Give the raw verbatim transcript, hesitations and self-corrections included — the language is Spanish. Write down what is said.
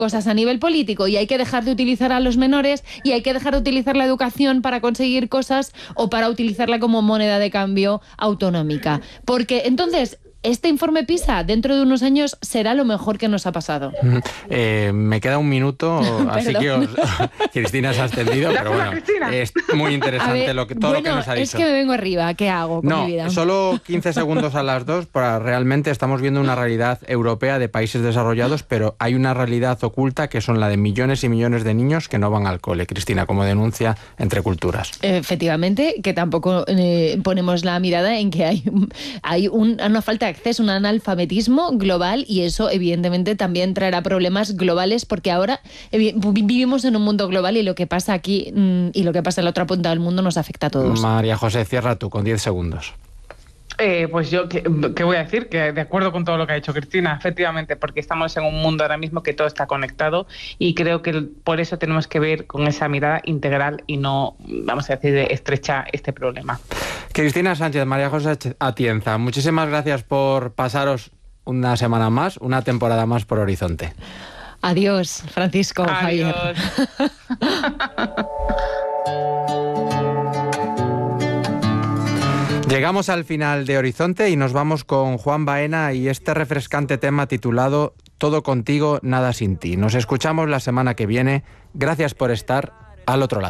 cosas a nivel político y hay que dejar de utilizar a los menores y hay que dejar de utilizar la educación para conseguir cosas o para utilizarla como moneda de cambio autonómica. Porque entonces este informe PISA dentro de unos años será lo mejor que nos ha pasado. Eh, me queda un minuto, así que os, Cristina se ha extendido, pero bueno, es muy interesante ver, lo que, todo bueno, lo que nos ha dicho. Es que me vengo arriba, ¿qué hago con no, mi vida? Solo quince segundos a las dos, para realmente estamos viendo una realidad europea de países desarrollados, pero hay una realidad oculta que son la de millones y millones de niños que no van al cole. Cristina, como denuncia Entre Culturas. Efectivamente, que tampoco eh, ponemos la mirada en que hay, hay un, una falta de acceso, un analfabetismo global y eso evidentemente también traerá problemas globales porque ahora eh, vivimos en un mundo global y lo que pasa aquí mm, y lo que pasa en la otra punta del mundo nos afecta a todos. María José, cierra tú con diez segundos. Eh, pues yo, ¿qué, ¿qué voy a decir? Que de acuerdo con todo lo que ha dicho Cristina, efectivamente, porque estamos en un mundo ahora mismo que todo está conectado y creo que por eso tenemos que ver con esa mirada integral y no, vamos a decir, estrecha este problema. Cristina Sánchez, María José Atienza, muchísimas gracias por pasaros una semana más, una temporada más por Horizonte. Adiós, Francisco. Adiós. Javier. Llegamos al final de Horizonte y nos vamos con Juan Baena y este refrescante tema titulado Todo contigo, nada sin ti. Nos escuchamos la semana que viene. Gracias por estar al otro lado.